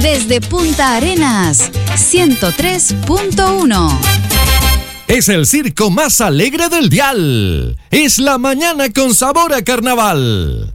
Desde Punta Arenas, 103.1. Es el circo más alegre del dial. Es la mañana con sabor a carnaval.